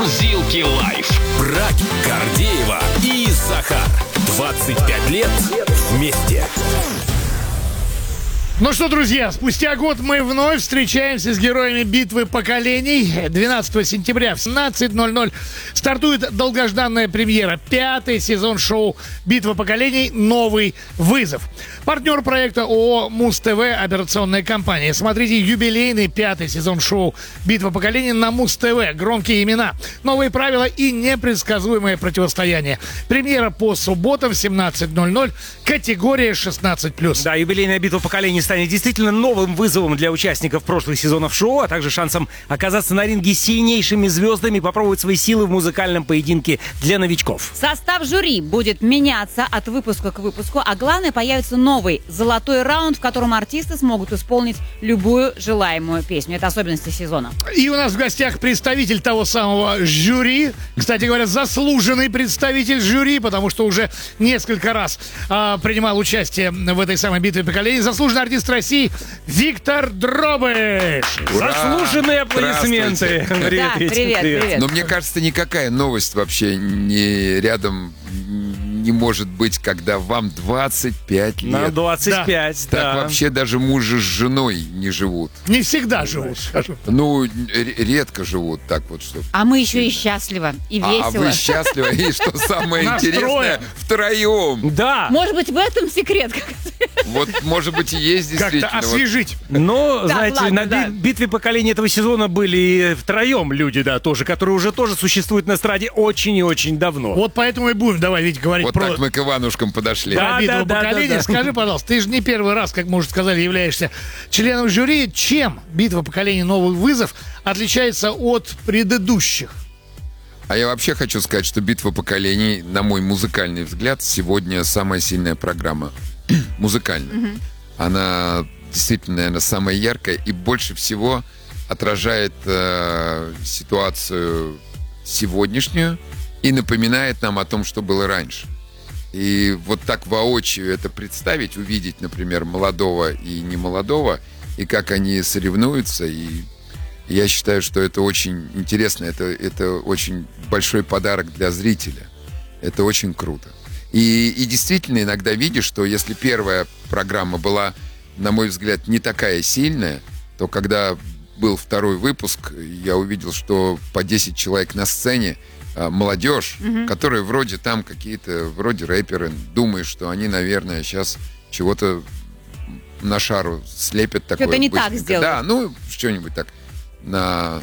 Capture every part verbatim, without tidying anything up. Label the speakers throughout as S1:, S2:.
S1: Мурзилки лайф.
S2: Брак Гордеева и Захар. двадцать пять лет вместе.
S3: Ну что, друзья, спустя год мы вновь встречаемся с героями битвы поколений. двенадцатого сентября в семнадцать ноль ноль стартует долгожданная премьера. Пятый сезон шоу «Битва поколений. Новый вызов». Партнер проекта ООО Муз-ТВ, операционная компания. Смотрите юбилейный пятый сезон шоу «Битва поколений» на Муз-ТВ. Громкие имена, новые правила и непредсказуемое противостояние. Премьера по субботам в семнадцать ноль ноль. Категория шестнадцать плюс.
S4: Да, юбилейная битва поколений станет действительно новым вызовом для участников прошлых сезонов шоу, а также шансом оказаться на ринге сильнейшими звездами и попробовать свои силы в музыкальном поединке для новичков.
S5: Состав жюри будет меняться от выпуска к выпуску, а главное, появится новый золотой раунд, в котором артисты смогут исполнить любую желаемую песню. Это особенности сезона.
S3: И у нас в гостях представитель того самого жюри. Кстати говоря, заслуженный представитель жюри, потому что уже несколько раз а, принимал участие в этой самой битве поколений. Заслуженный артист России Виктор Дробыш.
S4: Ура! Заслуженные аплодисменты.
S5: Привет, да, привет, привет, привет.
S6: Но мне кажется, никакая новость вообще не рядом не может быть, когда вам двадцать пять лет.
S4: На двадцать пять, да.
S6: Так
S4: да.
S6: вообще даже муж с женой не живут.
S3: Не всегда живут, скажу.
S6: Ну, редко живут так вот, что.
S5: А мы еще и счастливы, и весело.
S6: А, а вы счастливы, и что самое интересное, втроем.
S4: Да.
S5: Может быть, в этом секрет.
S6: Вот, может быть, и есть действительно.
S3: Как-то освежить.
S4: Но,
S5: Да,
S4: знаете,
S5: ладно,
S4: на
S5: да.
S4: би- битве поколений этого сезона были и втроем люди, да, тоже, которые уже тоже существуют на эстраде очень и очень давно.
S3: Вот поэтому и будем, давай, Вить, говорить
S6: Вот
S3: про...
S6: так мы к Иванушкам подошли.
S4: Да.
S3: Про битву
S4: да,
S3: поколений.
S4: да, да.
S3: Скажи, пожалуйста, ты же не первый раз, как мы уже сказали, являешься членом жюри. Чем битва поколений «Новый вызов» отличается от предыдущих?
S6: А я вообще хочу сказать, что «Битва поколений», на мой музыкальный взгляд, сегодня самая сильная программа. Музыкальная.
S5: Мгм.
S6: Она действительно, наверное, самая яркая и больше всего отражает э, ситуацию сегодняшнюю и напоминает нам о том, что было раньше. И вот так воочию это представить, увидеть, например, молодого и немолодого, и как они соревнуются, и я считаю, что это очень интересно, это, это очень большой подарок для зрителя. Это очень круто. И, и действительно иногда видишь, что если первая программа была, на мой взгляд, не такая сильная, то когда был второй выпуск, я увидел, что по десять человек на сцене, а, молодежь,
S5: Мгм.
S6: которые вроде там какие-то, вроде рэперы, думают, что они, наверное, сейчас чего-то на шару слепят такое.
S5: Что-то не так
S6: быстренько.
S5: сделают.
S6: Да, ну, что-нибудь так. На...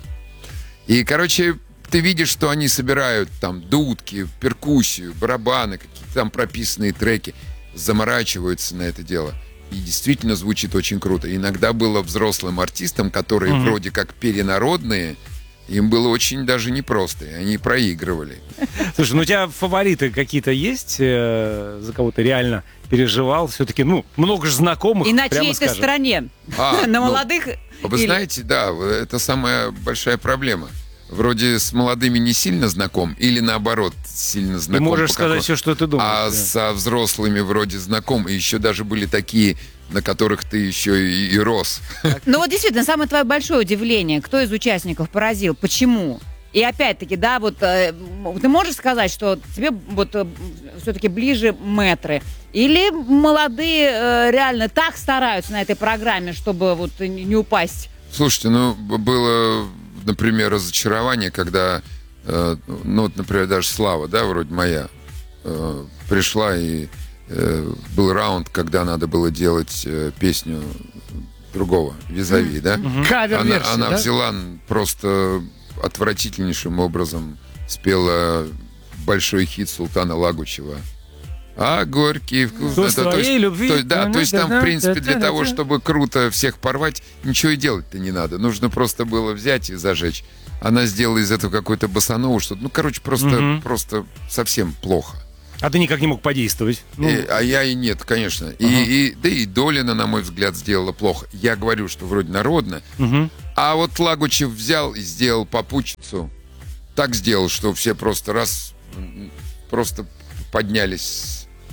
S6: И, короче, ты видишь, что они собирают там дудки, перкуссию, барабаны, какие-то там прописанные треки, заморачиваются на это дело. И действительно звучит очень круто. Иногда было взрослым артистам, которые
S4: Мгм.
S6: вроде как перенародные, им было очень даже непросто, и они проигрывали.
S4: Слушай, ну у тебя фавориты какие-то есть, э, за кого ты реально переживал? Все-таки, ну, много же знакомых,
S5: И на
S4: прямо
S5: чьей-то
S4: скажем.
S5: стороне.
S6: А,
S5: На
S6: ну,
S5: молодых.
S6: Вы
S5: или-
S6: знаете, да, это самая большая проблема. Вроде с молодыми не сильно знаком, или наоборот, сильно
S4: Ты
S6: знаком.
S4: можешь
S6: по
S4: сказать
S6: какому-
S4: все, что ты думаешь.
S6: А
S4: да.
S6: со взрослыми вроде знаком. И еще даже были такие, на которых ты еще и, и рос.
S5: Ну вот действительно, самое твое большое удивление, кто из участников поразил, почему? И опять-таки, да, вот э, ты можешь сказать, что тебе вот э, все-таки ближе мэтры? Или молодые э, реально так стараются на этой программе, чтобы вот не не упасть?
S6: Слушайте, ну, б- было, например, разочарование, когда, э, ну, вот, например, даже Слава, да, вроде моя, э, пришла, и э, был раунд, когда надо было делать э, песню другого, «Визави», да? Она,
S3: Кавер-версия,
S6: она
S3: да?
S6: взяла просто отвратительнейшим образом, спела большой хит Султана Лагучева. А горький вкус.
S4: Вкус
S6: Это, то есть-
S4: твоей любви.
S6: то есть, да, то есть там, в принципе, для того,
S4: Да-да-да-да-да.
S6: чтобы круто всех порвать, ничего и делать-то не надо. Нужно просто было взять и зажечь. Она сделала из этого какую-то босанову, что, ну, короче, просто,
S4: Мгм.
S6: просто совсем плохо.
S4: А ты никак не мог подействовать. Ну,
S6: И- а я и нет, конечно. И,
S4: Ага.
S6: и- да и Долина, на мой взгляд, сделала плохо. Я говорю, что вроде народно.
S4: мгм.
S6: А вот Лагучев взял и сделал попутчицу. Так сделал, что все просто раз, м, просто поднялись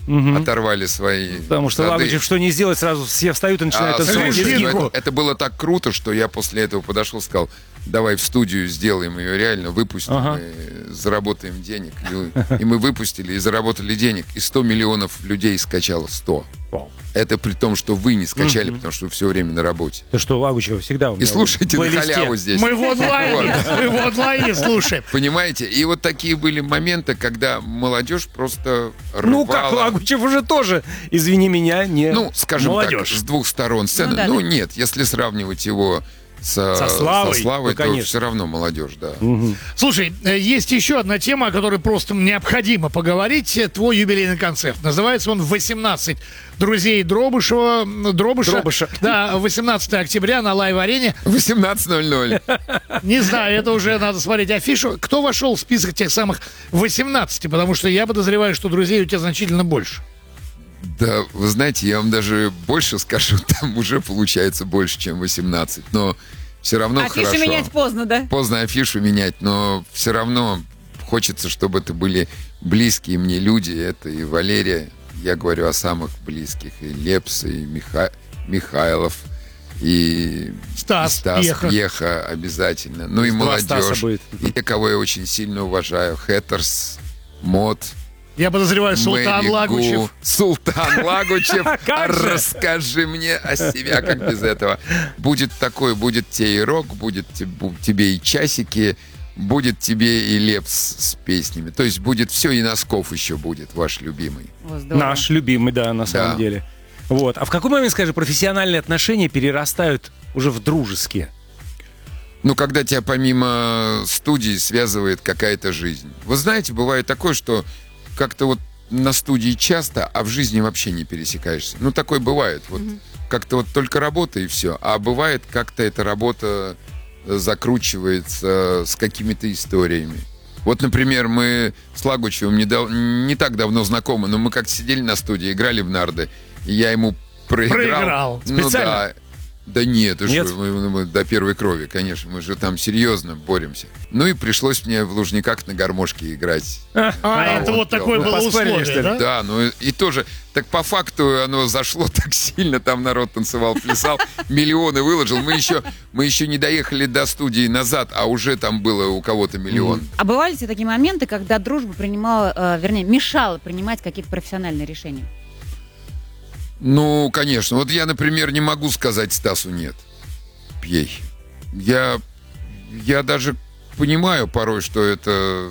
S6: оторвали свои
S4: Потому что
S6: зады.
S4: Лагучев что не сделать, сразу все встают и начинают
S6: А,
S4: танцевать.
S6: слушай, ну,
S3: Лезгинку.
S6: это, это было так круто, что я после этого подошел и сказал, давай в студию сделаем ее реально, выпустим,
S4: Ага.
S6: и заработаем денег. И, и мы выпустили, и заработали денег. И сто миллионов людей скачало сто.
S4: Вау.
S6: Это при том, что вы не скачали, потому что вы все время на работе.
S4: Ты что, Лагучева всегда у меня
S6: И слушайте
S4: в
S6: на
S4: плейлисте.
S6: халяву здесь.
S3: Мы в онлайне, мы в онлайне слушаем.
S6: Понимаете? И вот такие были моменты, когда молодежь просто рвала.
S4: Ну как, Лагучев уже тоже, извини меня, не
S6: Ну, скажем
S4: молодежь.
S6: так, с двух сторон сцены.
S5: Ну, да,
S6: Ну,
S5: да.
S6: нет, если сравнивать его со,
S4: Со Славой,
S6: со Славой,
S4: ну,
S6: то
S4: конечно.
S6: все равно молодежь, да.
S3: Слушай, э, есть еще одна тема, о которой просто необходимо поговорить. Э, Твой юбилейный концерт. Называется он «восемнадцать друзей Дробышева». м, Дробыша.
S4: Дробыша.
S3: Да, восемнадцатого октября на лайв-арене.
S6: восемнадцать ноль ноль.
S3: Не знаю, это уже надо смотреть афишу. Кто вошел в список тех самых восемнадцати? Потому что я подозреваю, что друзей у тебя значительно больше.
S6: Да, вы знаете, я вам даже больше скажу, там уже получается больше, чем восемнадцать. Но все равно
S5: Афишу
S6: хорошо.
S5: менять поздно, да?
S6: Поздно афишу менять, но все равно хочется, чтобы это были близкие мне люди. Это и Валерия, я говорю о самых близких, и Лепс, и Миха... Михайлов, и
S3: Стас
S6: и Стас
S3: Пьеха.
S6: Пьеха обязательно. Ну и
S4: Два Стаса
S6: молодежь.
S4: будет.
S6: И те, кого я очень сильно уважаю. Хэттерс, Мод,
S3: Я подозреваю, Султан
S6: Мэри Гу,
S3: Лагучев.
S6: Султан Лагучев.
S4: Как же?
S6: Расскажи мне о себе, а как без этого. Будет такой, будет тебе и рок, будет те- бу- тебе и часики, будет тебе и Лепс с песнями. То есть будет все, и Носков еще будет, ваш любимый.
S5: О, здорово.
S4: Наш любимый, да, на самом
S6: Да.
S4: деле. Вот. А в какой момент, скажи, профессиональные отношения перерастают уже в дружеские?
S6: Ну, когда тебя помимо студии связывает какая-то жизнь. Вы знаете, бывает такое, что как-то вот на студии часто, а в жизни вообще не пересекаешься. Ну, такое бывает. Вот как-то вот только работа и все. А бывает, как-то эта работа э, закручивается с какими-то историями. Вот, например, мы с Лагучевым не, дав- не так давно знакомы, но мы как-то сидели на студии, играли в нарды, и я ему проиграл.
S3: Проиграл.
S6: Ну
S4: Специально?
S6: да. Да нет, ты
S4: Нет?
S6: что, мы, мы до первой крови, конечно, мы же там серьезно боремся. Ну и пришлось мне в Лужниках на гармошке играть.
S3: А,
S6: А,
S3: это
S6: вот
S3: вот такое
S6: дело.
S3: было
S4: Поспорили,
S3: условие,
S4: что ли?
S3: да?
S6: Да, ну и, и тоже, так по факту оно зашло так сильно, там народ танцевал, плясал, миллионы выложил. Мы еще, мы еще не доехали до студии назад, а уже там было у кого-то миллион.
S5: А бывали ли такие моменты, когда дружба принимала, э, вернее, мешала принимать какие-то профессиональные решения?
S6: Ну, конечно. Вот я, например, не могу сказать Стасу нет. Пей. Я, я даже понимаю порой, что это,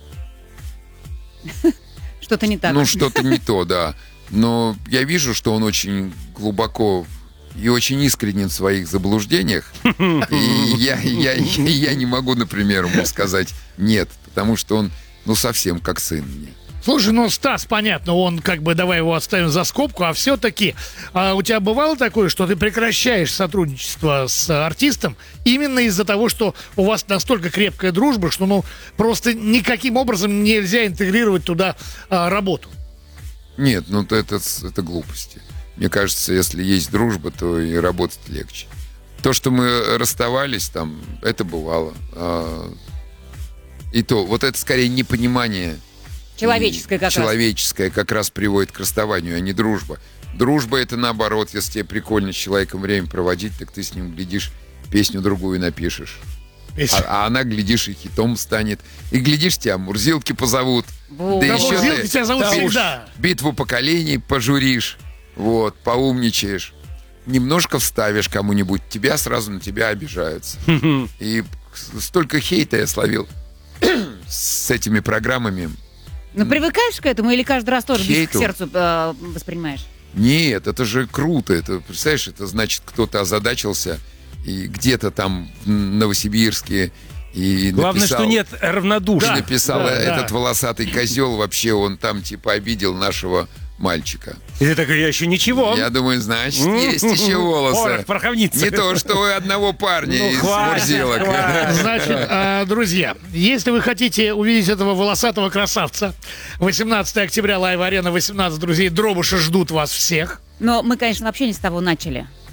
S5: Что-то не так.
S6: ну, что-то не то, да. Но я вижу, что он очень глубоко и очень искренен в своих заблуждениях. И я, я, я не могу, например, ему сказать нет, потому что он, ну, совсем как сын мне.
S3: Слушай, ну Стас, понятно, он как бы, давай его оставим за скобку, а все-таки а у тебя бывало такое, что ты прекращаешь сотрудничество с артистом именно из-за того, что у вас настолько крепкая дружба, что ну просто никаким образом нельзя интегрировать туда а, работу?
S6: Нет, ну это, это глупости. Мне кажется, если есть дружба, то и работать легче. То, что мы расставались, там, это бывало. А, и то, вот это скорее непонимание.
S5: Человеческое как раз.
S6: Человеческое как раз приводит к расставанию, а не дружба. Дружба — это наоборот. Если тебе прикольно с человеком время проводить, так ты с ним, глядишь, песню другую напишешь.
S3: Если-
S6: А, а она, глядишь, и хитом станет. И, глядишь, тебя Мурзилки позовут.
S5: Во.
S6: Да
S5: Да
S6: еще
S3: Мурзилки
S6: ты
S3: тебя зовут
S6: да уж,
S3: всегда.
S6: битву поколений пожуришь, вот, поумничаешь. Немножко вставишь кому-нибудь, тебя сразу на тебя обижаются. И столько хейта я словил с этими программами.
S5: Ну, привыкаешь к этому или каждый раз тоже близко к
S6: Хейту.
S5: сердцу э, воспринимаешь?
S6: Нет, это же круто. Это, представляешь, это значит, кто-то озадачился и где-то там в Новосибирске и
S4: Главное,
S6: написал,
S4: что нет равнодушия.
S3: Да.
S6: написал
S3: Да,
S6: этот
S3: да.
S6: волосатый козел, вообще он там типа обидел нашего мальчика.
S4: И ты такой, я еще ничего.
S6: Я думаю, значит, есть еще волосы.
S4: Порох, пороховница.
S6: Не то, что у одного парня
S4: Ну,
S6: из
S4: хватит,
S6: Мурзилок.
S4: хватит.
S3: Значит, а, друзья, если вы хотите увидеть этого волосатого красавца, восемнадцатого октября, лайв-арена, восемнадцать друзей Дробыша ждут вас всех.
S5: Но мы, конечно, вообще не с того начали.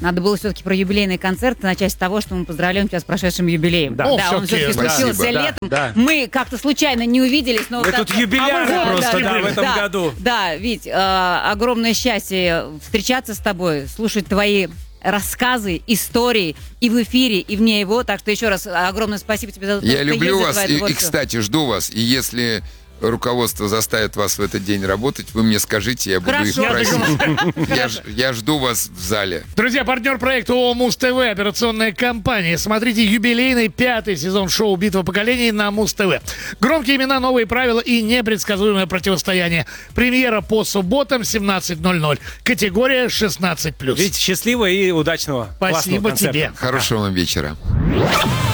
S5: Надо было все-таки про юбилейный концерт начать с того, что мы поздравляем тебя с прошедшим юбилеем.
S4: Да.
S3: О,
S5: да, он
S3: всё-таки
S5: все-таки
S6: спасибо.
S5: случился
S6: Да,
S5: летом.
S4: да.
S5: Мы как-то случайно не увиделись. Но
S4: Вы
S5: вот
S4: тут
S5: так-
S4: юбиляры
S5: А мы-
S4: просто,
S5: да,
S4: да, в этом
S5: да,
S4: году.
S5: Да, Вить, э, огромное счастье встречаться с тобой, слушать твои рассказы, истории и в эфире, и вне его. Так что еще раз огромное спасибо тебе за то,
S6: Я
S5: что
S6: люблю
S5: есть за
S6: вас
S5: твое
S6: и, и,
S5: творчество.
S6: кстати, жду вас. И если руководство заставит вас в этот день работать, вы мне скажите, я буду
S5: Хорошо.
S6: их просить. Я, ж- я жду вас в зале.
S3: Друзья, партнер проекта ООО Муз-ТВ, операционная компания. Смотрите юбилейный пятый сезон шоу «Битва поколений» на Муз-ТВ. Громкие имена, новые правила и непредсказуемое противостояние. Премьера по субботам семнадцать ноль ноль. Категория шестнадцать плюс.
S4: Ведь счастливого и удачного.
S3: Спасибо
S4: классного концерта.
S3: тебе.
S6: Хорошего вам вечера.